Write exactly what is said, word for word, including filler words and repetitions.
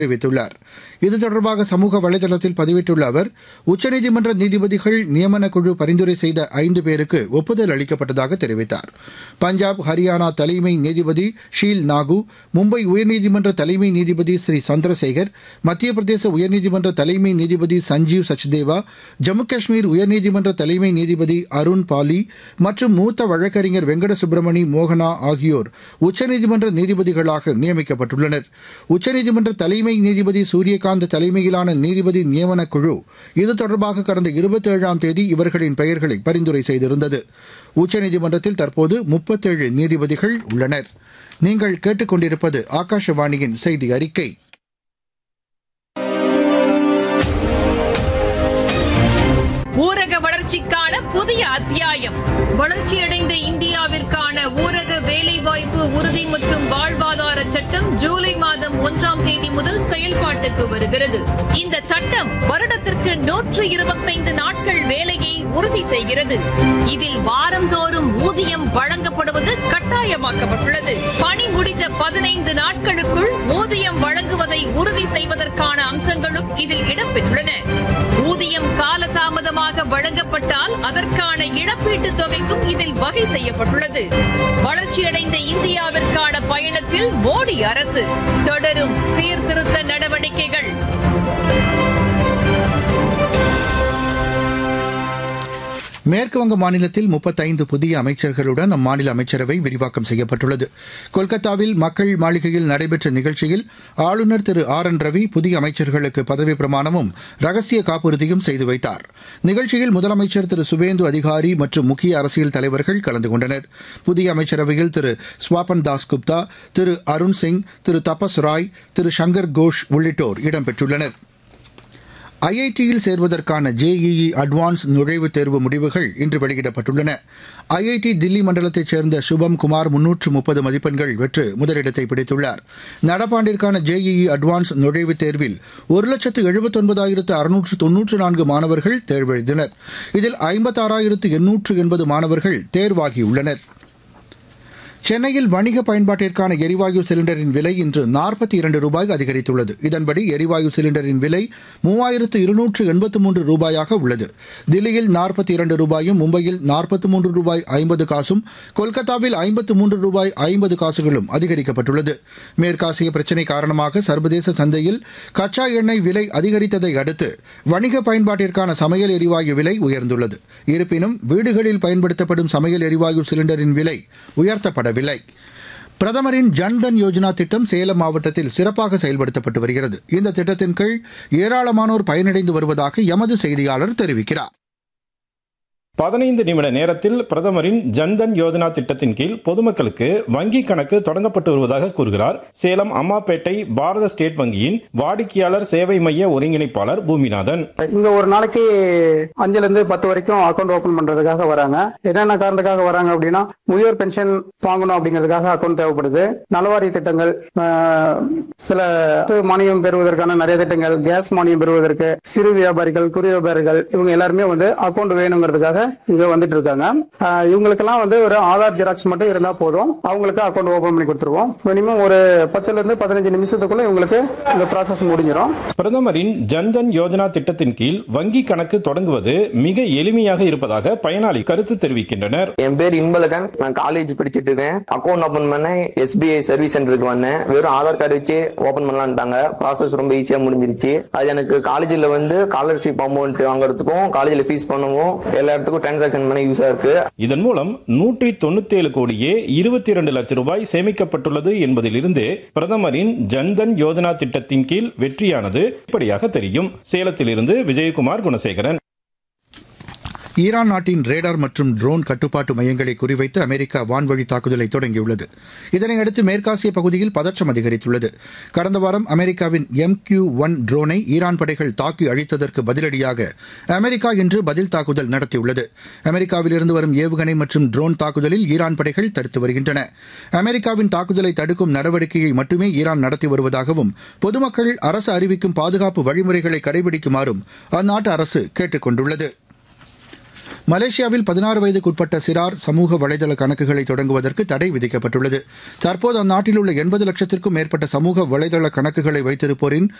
தெரிவித்துள்ளார். இது தொடர்பாக சமூக வலைதளத்தில் பதிவிட்டுள்ள அவர், உச்சநீதிமன்ற நீதிபதிகள் நியமனக் குழு பரிந்துரை செய்த ஐந்து பேருக்கு ஒப்புதல் அளிக்கப்பட்டதாக தெரிவித்தார். பஞ்சாப், ஹரியானா தலைமை நீதிபதி ஷீல் நாகு, மும்பை உயர்நீதிமன்ற தலைமை நீதிபதி ஸ்ரீ சந்திரசேகர், மத்திய பிரதேச உயர்நீதிமன்ற தலைமை நீதிபதி சஞ்சீவ் சச்தேவா, ஜம்மு காஷ்மீர் உயர்நீதிமன்ற தலைமை நீதிபதி அருண் பாலி மற்றும் மூத்த வழக்கறிஞர் வெங்கட சுப்பிரமணி மோகனா ஆகியோர் உச்சநீதிமன்ற நீதிபதிகளாக நியமிக்கப்பட்டுள்ளனர். உச்சநீதிமன்ற தலைமை நீதிபதி சூரியகாந்த் தலைமையிலான நீதிபதி நியமனக் குழு இது தொடர்பாக கடந்த இருபத்தேழாம் தேதி இவர்களின் பெயர்களை பரிந்துரை செய்திருந்தது. உச்சநீதிமன்றத்தில் தற்போது முப்பத்தேழு நீதிபதிகள் உள்ளனர். நீங்கள் கேட்டுக் கொண்டிருப்பது ஆகாஷவாணியின் செய்தி அறிக்கை. ஊரக வளர்ச்சிக்கான புதிய அத்தியாயம். வளர்ச்சியடைந்த இந்தியாவிற்கான ஊரக வேலைவாய்ப்பு உறுதி மற்றும் வாழ்வாதார சட்டம் ஜூலை மாதம் ஒன்றாம் தேதி முதல் செயல்பாட்டுக்கு வருகிறது. இந்த சட்டம் வருடத்திற்கு நூற்று இருபத்தைந்து நாட்கள் வேலையை உறுதி செய்கிறது. இதில் வாரந்தோறும் ஊதியம் வழங்கப்படுவது கட்டாயமாக்கப்பட்டுள்ளது. பணி முடிந்த பதினைந்து நாட்களுக்குள் ஊதியம் வழங்குவதை உறுதி செய்வதற்கான அம்சங்களும் இதில் இடம்பெற்றுள்ளன. ஊதியம் காலதாமதமாக வழங்கப்பட்டால் அதற்கான இழப்பீட்டுத் தொகைக்கும் இதில் வகை செய்யப்பட்டுள்ளது. வளர்ச்சியடைந்த இந்தியாவிற்கான பயணத்தில் மோடி அரசு தொடரும் சீர்திருத்த நடவடிக்கைகள். மேற்குவங்க மாநிலத்தில் முப்பத்தைந்து புதிய அமைச்சர்களுடன் அம்மாநில அமைச்சரவை விரிவாக்கம் செய்யப்பட்டுள்ளது. கொல்கத்தாவில் மக்கள் மாளிகையில் நடைபெற்ற நிகழ்ச்சியில் ஆளுநர் திரு ஆர் என் ரவி புதிய அமைச்சர்களுக்கு பதவி பிரமாணமும் ரகசிய காப்புறுதியும் செய்து வைத்தார். நிகழ்ச்சியில் முதலமைச்சர் திரு சுவேந்து அதிகாரி மற்றும் முக்கிய அரசியல் தலைவர்கள் கலந்து கொண்டனர். புதிய அமைச்சரவையில் திரு ஸ்வாபன் தாஸ் குப்தா, திரு அருண் சிங், திரு தபஸ் ராய், திரு சங்கர் கோஷ் உள்ளிட்டோர் இடம்பெற்றுள்ளனர். ஐஐடியில் சேர்வதற்கான ஜேஇஇ அட்வான்ஸ் நுழைவுத் தேர்வு முடிவுகள் இன்று வெளியிடப்பட்டுள்ளன. ஐஐடி தில்லி மண்டலத்தைச் சேர்ந்த சுபம் குமார் முன்னூற்று முப்பது மதிப்பெண்கள் பெற்று முதலிடத்தை பிடித்துள்ளார். நடப்பாண்டிற்கான ஜேஇஇ அட்வான்ஸ் நுழைவுத் தேர்வில் ஒரு லட்சத்து எழுபத்தொன்பதாயிரத்து அறுநூற்று தொன்னூற்று நான்கு மாணவர்கள் தேர்வெழுதினர். இதில் ஐம்பத்தாறாயிரத்து எண்ணூற்று எண்பது மாணவர்கள் தேர்வாகியுள்ளனர். சென்னையில் வணிக பயன்பாட்டிற்கான எரிவாயு சிலிண்டரின் விலை இன்று நாற்பத்தி இரண்டு ரூபாய் அதிகரித்துள்ளது. இதன்படி எரிவாயு சிலிண்டரின் விலை மூவாயிரத்து இருநூற்று எண்பத்து மூன்று ரூபாயாக உள்ளது. தில்லியில் நாற்பத்தி இரண்டு ரூபாயும், மும்பையில் நாற்பத்தி மூன்று ரூபாய் ஐம்பது காசும், கொல்கத்தாவில் ஐம்பத்து மூன்று ரூபாய் ஐம்பது காசுகளும் அதிகரிக்கப்பட்டுள்ளது. மேற்காசிய பிரச்சினை காரணமாக சர்வதேச சந்தையில் கச்சா எண்ணெய் விலை அதிகரித்ததை அடுத்து வணிக பயன்பாட்டிற்கான சமையல் எரிவாயு விலை உயர்ந்துள்ளது. இருப்பினும் வீடுகளில் பயன்படுத்தப்படும் சமையல் எரிவாயு சிலிண்டரின் விலை உயர்த்தப்பட வில்லை. பிரதமரின் ஜன்தன் யோஜனா திட்டம் சேலம் மாவட்டத்தில் சிறப்பாக செயல்படுத்தப்பட்டு வருகிறது. இந்த திட்டத்தின் கீழ் ஏராளமானோர் பயனடைந்து வருவதாக எமது செய்தியாளர் தெரிவிக்கிறார். பதினைந்து நிமிட நேரத்தில் பிரதமரின் ஜன்தன் யோஜனா திட்டத்தின் கீழ் பொதுமக்களுக்கு வங்கி கணக்கு தொடங்கப்பட்டு வருவதாக கூறுகிறார் சேலம் அம்மாப்பேட்டை பாரத ஸ்டேட் வங்கியின் வாடிக்கையாளர் சேவை மைய ஒருங்கிணைப்பாளர் பூமிநாதன். இங்க ஒரு நாளைக்கு அஞ்சுல இருந்து பத்து வரைக்கும் அக்கௌண்ட் ஓபன் பண்றதுக்காக வராங்க. என்னென்ன காரணத்துக்காக வராங்க அப்படின்னா, முதியோர் பென்ஷன் வாங்கணும் அப்படிங்கிறதுக்காக அக்கௌண்ட் தேவைப்படுது. நலவாரிய திட்டங்கள், சில மானியம் பெறுவதற்கான நிறைய திட்டங்கள், கேஸ் மானியம் பெறுவதற்கு, சிறு வியாபாரிகள், குறு வியாபாரிகள், இவங்க எல்லாருமே வந்து அக்கௌண்ட் வேணுங்கிறதுக்காக இங்க வந்துட்டு இருக்காங்க. இவங்களுக்கெல்லாம் வந்து ஒரு ஆதார் ஜெராக்ஸ் மட்டும் இருந்தா போதும், அவங்களுக்கு அக்கௌண்ட் ஓபன் பண்ணி கொடுத்துருவோம். மினிமம் ஒரு பத்துல இருந்து பதினஞ்சு நிமிஷத்துக்குள்ள இவங்களுக்கு இந்த ப்ராசஸ் முடிஞ்சிடும். பிரதமரின் ஜன்தன் யோஜனா திட்டத்தின் கீழ் வங்கி கணக்கு தொடங்குவது மிக எளிமையாக இருப்பதாக பயனாளி கருத்து தெரிவிக்கின்றனர். என் பேர் இன்பலகன், நான் காலேஜ் படிச்சுட்டு இருக்கேன். அக்கௌண்ட் ஓபன் பண்ண எஸ்பிஐ சர்வீஸ் சென்டருக்கு வந்தேன். வெறும் ஆதார் கார்டு வச்சு ஓபன் பண்ணலான்ட்டாங்க. ப்ராசஸ் ரொம்ப ஈஸியா முடிஞ்சிருச்சு. அது எனக்கு காலேஜில் வந்து ஸ்காலர்ஷிப் அமௌண்ட் வாங்குறதுக்கும் காலேஜில் ஃபீஸ் பண்ணவும் எல்லா இடத்துக்கும் டிரான்சாக்ஷன் பண்ண யூஸா இருக்கு. இதன் மூலம் நூற்றி தொண்ணூத்தி ஏழு கோடியே இருபத்தி இரண்டு லட்சம் ரூபாய் சேமிக்கப்பட்டுள்ளது என்பதிலிருந்து பிரதமரின் ஜன்தன் யோஜனா திட்டத்தின் கீழ் வெற்றியானது இப்படியாக தெரியும். சேலத்திலிருந்து விஜயகுமார் குணசேகரன். ஈரான் நாட்டின் ரேடார் மற்றும் ட்ரோன் கட்டுப்பாட்டு மையங்களை குறிவைத்து அமெரிக்கா வான்வழி தாக்குதலை தொடங்கியுள்ளது. இதனையடுத்து மேற்காசிய பகுதியில் பதற்றம் அதிகரித்துள்ளது. கடந்த வாரம் அமெரிக்காவின் எம் கியூ ஒன் ட்ரோனை ஈரான் படைகள் தாக்கி அழித்ததற்கு பதிலடியாக அமெரிக்கா இன்று பதில் தாக்குதல் நடத்தியுள்ளது. அமெரிக்காவிலிருந்து வரும் ஏவுகணை மற்றும் ட்ரோன் தாக்குதலில் ஈரான் படைகள் தடுத்து வருகின்றன. அமெரிக்காவின் தாக்குதலை தடுக்கும் நடவடிக்கையை மட்டுமே ஈரான் நடத்தி வருவதாகவும் பொதுமக்கள் அரசு அறிவிக்கும் பாதுகாப்பு வழிமுறைகளை கடைபிடிக்குமாறும் அந்நாட்டு அரசு கேட்டுக் கொண்டுள்ளது. மலேசியாவில் பதினாறு வயதுக்குட்பட்ட சிறார் சமூக வலைதள கணக்குகளை தொடங்குவதற்கு தடை விதிக்கப்பட்டுள்ளது. தற்போது அந்நாட்டில் உள்ள எண்பது லட்சத்திற்கும் மேற்பட்ட சமூக வலைதள கணக்குகளை வைத்திருப்போரின்